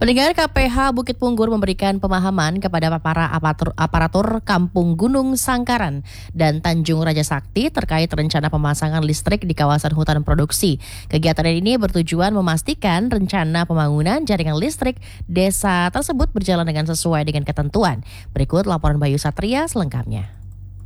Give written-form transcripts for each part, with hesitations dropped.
Pendengar, KPH Bukit Punggur memberikan pemahaman kepada para aparatur Kampung Gunung Sangkaran dan Tanjung Raja Sakti terkait rencana pemasangan listrik di kawasan hutan produksi. Kegiatan ini bertujuan memastikan rencana pembangunan jaringan listrik desa tersebut berjalan dengan sesuai dengan ketentuan. Berikut laporan Bayu Satria selengkapnya.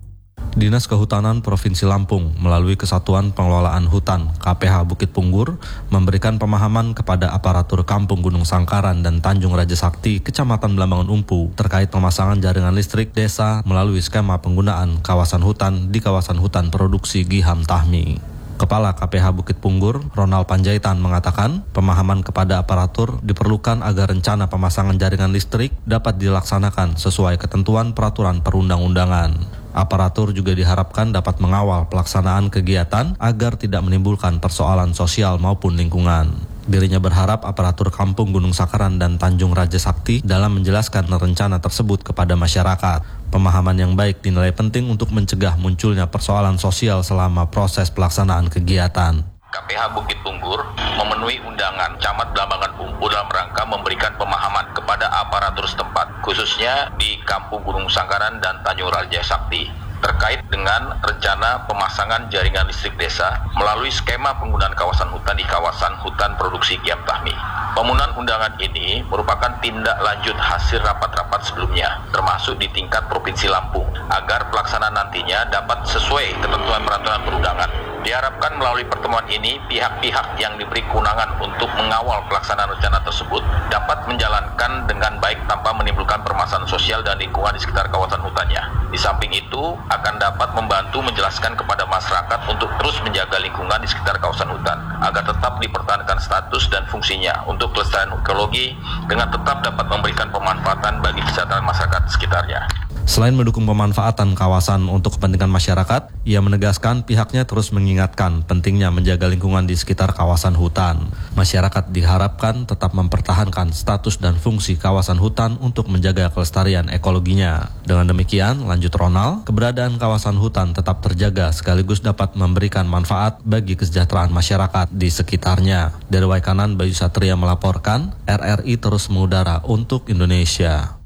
Dinas Kehutanan Provinsi Lampung melalui Kesatuan Pengelolaan Hutan KPH Bukit Punggur memberikan pemahaman kepada aparatur Kampung Gunung Sangkaran dan Tanjung Raja Sakti, Kecamatan Belambangan Umpu terkait pemasangan jaringan listrik desa melalui skema penggunaan kawasan hutan di kawasan hutan produksi Giham Tahmi. Kepala KPH Bukit Punggur, Ronald Panjaitan mengatakan pemahaman kepada aparatur diperlukan agar rencana pemasangan jaringan listrik dapat dilaksanakan sesuai ketentuan peraturan perundang-undangan. Aparatur juga diharapkan dapat mengawal pelaksanaan kegiatan agar tidak menimbulkan persoalan sosial maupun lingkungan. Dirinya berharap aparatur Kampung Gunung Sangkaran dan Tanjung Raja Sakti dalam menjelaskan rencana tersebut kepada masyarakat. Pemahaman yang baik dinilai penting untuk mencegah munculnya persoalan sosial selama proses pelaksanaan kegiatan. KPH Bukit Punggur memenuhi undangan Camat Belambangan Umpu dalam rangka memberikan pemahaman kepada aparatur setempat, khususnya di Kampung Gunung Sangkaran dan Tanjung Raja Sakti, terkait dengan rencana pemasangan jaringan listrik desa melalui skema penggunaan kawasan hutan di kawasan hutan produksi Giham Tahmi. Pemenuhan undangan ini merupakan tindak lanjut hasil rapat-rapat sebelumnya, termasuk di tingkat Provinsi Lampung, agar pelaksanaan nantinya dapat sesuai ketentuan peraturan perundangan. Diharapkan melalui pertemuan ini, pihak-pihak yang diberi kewenangan untuk mengawal pelaksanaan rencana tersebut dapat menjalankan dengan baik tanpa menimbulkan permasalahan sosial dan lingkungan di sekitar kawasan hutannya. Di samping itu, akan dapat membantu menjelaskan kepada masyarakat untuk terus menjaga lingkungan di sekitar kawasan hutan, agar tetap dipertahankan status dan fungsinya untuk kelestarian ekologi dengan tetap dapat memberikan pemanfaatan bagi kesejahteraan masyarakat sekitarnya. Selain mendukung pemanfaatan kawasan untuk kepentingan masyarakat, ia menegaskan pihaknya terus mengingatkan pentingnya menjaga lingkungan di sekitar kawasan hutan. Masyarakat diharapkan tetap mempertahankan status dan fungsi kawasan hutan untuk menjaga kelestarian ekologinya. Dengan demikian, lanjut Ronald, keberadaan kawasan hutan tetap terjaga sekaligus dapat memberikan manfaat bagi kesejahteraan masyarakat di sekitarnya. Dari Waikanan, Bayu Satria melaporkan, RRI terus mengudara untuk Indonesia.